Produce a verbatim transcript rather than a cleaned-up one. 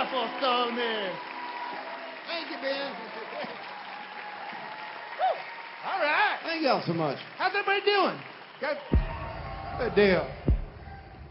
beautiful song there. Thank you, Ben. All right. Thank y'all so much. How's everybody doing? Good. Good deal.